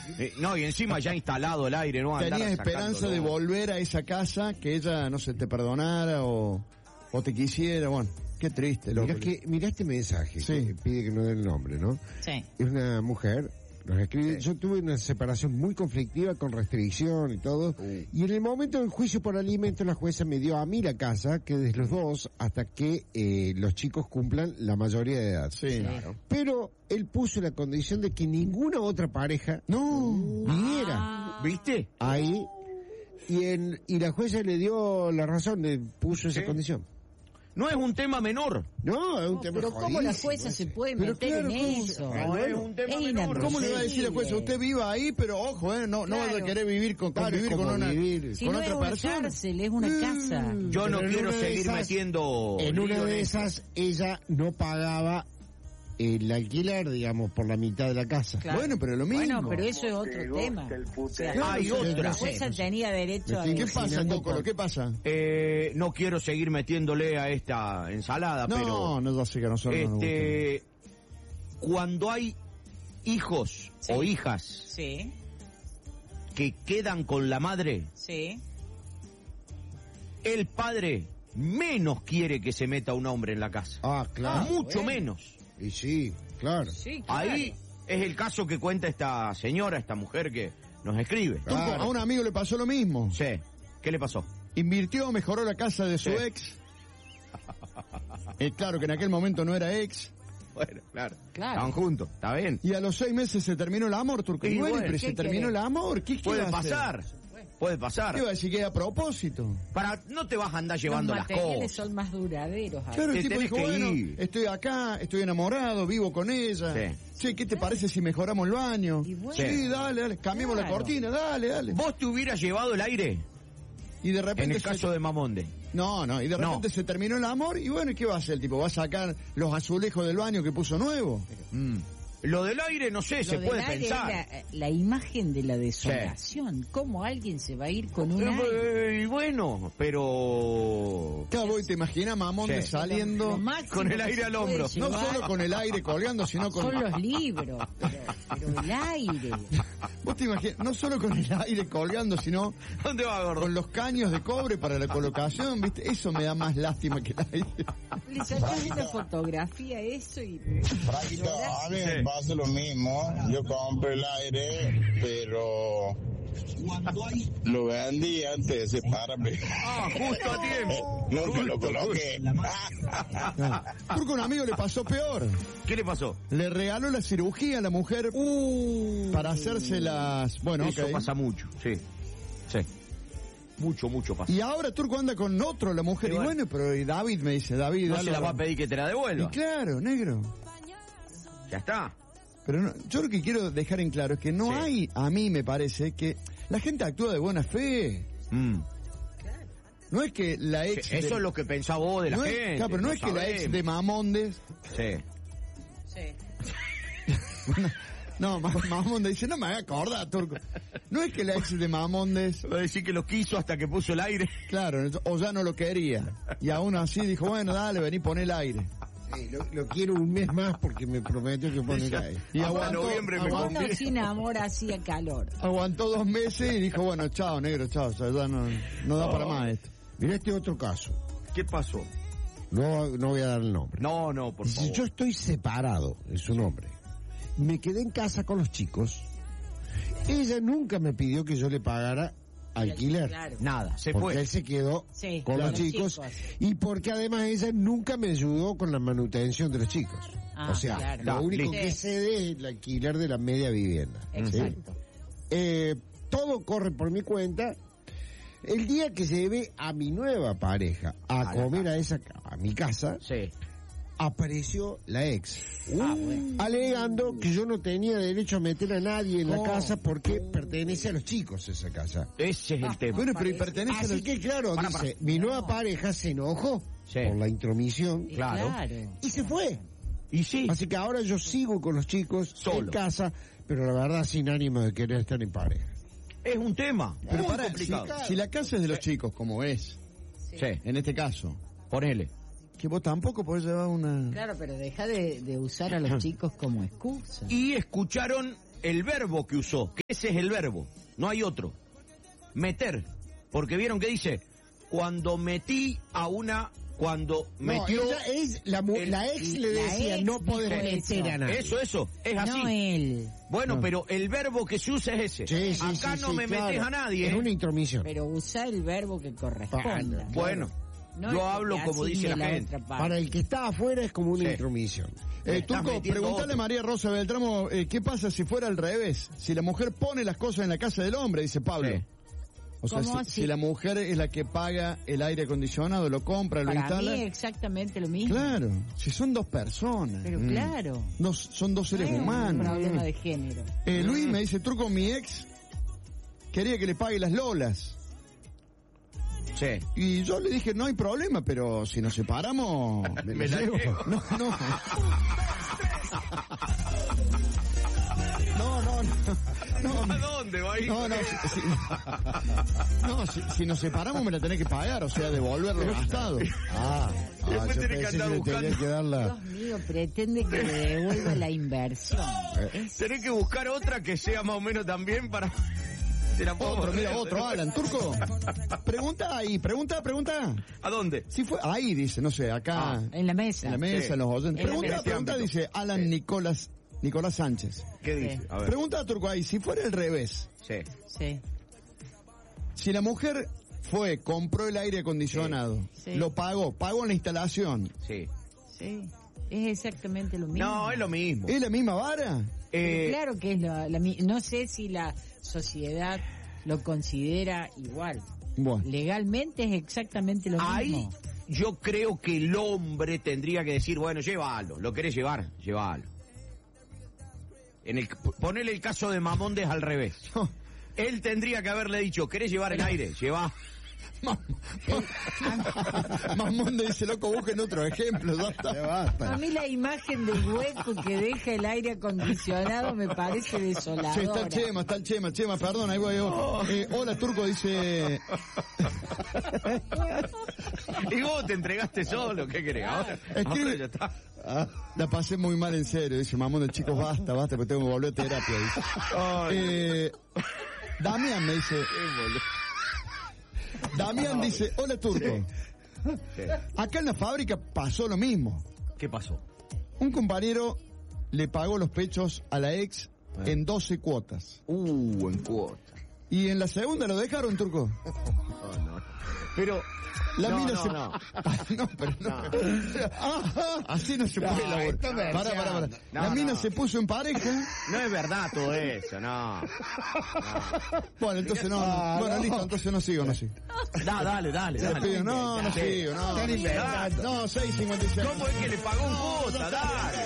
No, y encima ya instalado el aire, ¿no? Tenías esperanza de volver a esa casa, que ella, no sé, te perdonara o te quisiera, bueno. Qué triste, loco. Mirá este mensaje, que pide que no dé el nombre, ¿no? Sí. Es una mujer, nos escribe, yo tuve una separación muy conflictiva con restricción y todo, y en el momento del juicio por alimentos la jueza me dio a mí la casa, que desde los 2 hasta que los chicos cumplan la mayoría de edad. Sí, claro. Pero él puso la condición de que ninguna otra pareja viniera. ¿Viste? Ahí, y la jueza le dio la razón, le puso esa condición. No es un tema menor. No, es un tema pero ¿cómo la jueza se puede meter en eso? No es un tema menor. ¿Cómo le va a decir la jueza? Usted viva ahí, pero ojo, no vaya a querer vivir convivir con otra persona. Cárcel, es una casa. Yo no quiero seguir metiendo... En una de esas, ella no pagaba el alquiler, digamos, por la mitad de la casa. Claro. Bueno, pero lo mismo. Bueno, pero eso es otro tema. O sea, hay otra. La jueza tenía derecho a... ¿Qué pasa, Cócolo? ¿Qué pasa? No quiero seguir metiéndole a esta ensalada, pero... No, ya sé que a nosotros nos gusta. Cuando hay hijos o hijas que quedan con la madre, el padre menos quiere que se meta un hombre en la casa. Ah, claro. Mucho menos. Y sí, claro. Ahí es el caso que cuenta esta señora, esta mujer que nos escribe. A un amigo le pasó lo mismo. Sí. ¿Qué le pasó? Invirtió, mejoró la casa de su ex. Claro que en aquel momento no era ex. Bueno, claro. Estaban juntos, está bien. Y a los 6 meses se terminó el amor, Turco. Y bueno, pero se terminó el amor. ¿Qué puede pasar? Puede pasar. ¿Qué iba a decir que era a propósito? No te vas a andar llevando las cosas. Los materiales son más duraderos. Claro, el tipo dijo, bueno, estoy acá, estoy enamorado, vivo con ella. Sí, ¿qué te parece si mejoramos el baño? Sí, dale, cambiemos la cortina, dale. ¿Vos te hubieras llevado el aire? Y de repente... En el caso de Mamonde. No, y de repente se terminó el amor y bueno, ¿qué va a hacer el tipo? ¿Va a sacar los azulejos del baño que puso nuevo? Lo del aire, no sé, se puede pensar. La imagen de la desolación. ¿Cómo alguien se va a ir con un aire? Bueno, pero... Claro, vos te imaginas Mamonde saliendo con el aire al hombro. No solo con el aire colgando, sino con... Son los libros, pero el aire. Vos te imaginas, no solo con el aire colgando, sino... ¿Dónde va, gordo? Con los caños de cobre para la colocación, ¿viste? Eso me da más lástima que el aire. Le sacás una fotografía a eso y... Fraquito, a mí me pasa lo mismo. Yo compré el aire, pero lo vendí antes de separarme. Justo a tiempo. Nunca lo coloqué. Porque a un amigo le pasó peor. ¿Qué le pasó? Le regaló la cirugía a la mujer para hacerse las... Bueno, eso pasa mucho, sí. Mucho pasa. Y ahora Turco anda con otro, la mujer. Y bueno, pero y David me dice, David... No se la va a pedir que te la devuelva. Y claro, negro. Ya está. Pero no, yo lo que quiero dejar en claro es que no hay, a mí me parece, que la gente actúa de buena fe. No es que la ex... Eso es lo que pensás vos de la gente. Claro, pero no es que la ex de Mamondes... No, Mamondes dice, no me haga acordar, Turco. No es que la ex de Mamondes... Va a decir que lo quiso hasta que puso el aire. Claro, o ya no lo quería. Y aún así dijo, bueno, dale, vení, pon el aire. Sí, lo quiero un mes más porque me prometió que pone el aire. Y aguantó, noviembre me sin amor hacía calor. Aguantó 2 meses y dijo, bueno, chao, negro, chao, o sea, ya no da para más esto. Mirá este otro caso. ¿Qué pasó? No voy a dar el nombre. No, por favor. Si yo estoy separado, es un hombre, me quedé en casa con los chicos, ella nunca me pidió que yo le pagara alquiler. Claro. Nada, se porque fue. Él se quedó con los chicos y porque además ella nunca me ayudó con la manutención de los chicos. O sea, lo único que cede es el alquiler de la media vivienda. Exacto. Todo corre por mi cuenta. El día que llevé a mi nueva pareja a comer a mi casa, apareció la ex, alegando que yo no tenía derecho a meter a nadie en la casa porque pertenece a los chicos esa casa. Ese es el tema. Bueno, pero pertenece Así que claro, dice, mi nueva pareja se enojó por la intromisión. Claro. Y se fue. Y sí. Así que ahora yo sigo con los chicos en casa, pero la verdad sin ánimo de querer estar en pareja. Es un tema. Pero para, si la casa es de los chicos, como es, en este caso, ponele. Que vos tampoco podés llevar una... Claro, pero deja de usar a los chicos como excusa. Y escucharon el verbo que usó, que ese es el verbo, no hay otro. Meter, porque vieron que dice, cuando metí a una... Cuando metió... La ex le decía, no podés meter a nadie. Eso, es así. No él. Bueno, pero el verbo que se usa es ese. Acá no me metes a nadie. Es una intromisión. Pero usa el verbo que corresponda. Bueno, no yo hablo como dice la gente. Para el que está afuera es como una intromisión. Turco, pregúntale a María Rosa Beltramo, ¿qué pasa si fuera al revés? Si la mujer pone las cosas en la casa del hombre, dice Pablo. Sí. O sea, si la mujer es la que paga el aire acondicionado, lo compra, lo instala. Para mí es exactamente lo mismo. Claro, si son dos personas. Pero claro. Son dos seres humanos. Un problema de género. Luis me dice, Turco, mi ex quería que le pague las lolas. Sí. Y yo le dije, no hay problema, pero si nos separamos, me la llevo. No. ¿A dónde va a ir? Si nos separamos me la tenés que pagar, o sea, devolver lo gastado. Después tenés que andar buscando. Dios mío, pretende que le devuelva la inversión. Tenés que buscar otra que sea más o menos también para... Otro, Alan. Turco, pregunta ahí, pregunta. ¿A dónde? Si fue, ahí dice, no sé, acá. En la mesa. En los oyentes. Pregunta, dice Alan Nicolás Sánchez. ¿Qué dice? A ver. Pregunta a Turco ahí, si fuera al revés. Sí. Si la mujer compró el aire acondicionado, lo pagó la instalación. Sí. Es exactamente lo mismo. No, es lo mismo. ¿Es la misma vara? Claro que es la misma. No sé si la sociedad lo considera igual. Bueno. Legalmente es exactamente lo mismo. Ahí yo creo que el hombre tendría que decir, bueno, llévalo. ¿Lo querés llevar? Llévalo. Ponele el caso de Mamondes al revés. Él tendría que haberle dicho, ¿querés llevar el aire? Llevá. Mamondes dice, loco, busquen otro ejemplo. A mí la imagen del hueco que deja el aire acondicionado me parece desoladora. Sí, está el Chema, perdón, ahí voy yo. Hola, Turco, dice... Y vos te entregaste solo, ¿qué querés? Ahora ya está. La pasé muy mal, en serio, dice Mamondes, chicos, basta, porque tengo que volver a terapia, dice. Damián me dice... Damián dice, hola Turco. Acá en la fábrica pasó lo mismo. ¿Qué pasó? Un compañero le pagó los pechos a la ex en 12 cuotas. En cuotas. Y en la segunda lo dejaron, Turco. Pero... La mina se... Así no se puede elaborar. Para. La mina se puso en pareja. No es verdad todo eso, no. Bueno, entonces no. Bueno, listo, entonces no sigo. Dale. No sigo. No, 6.56. ¿Cómo es que le pagó un cuota? Dale.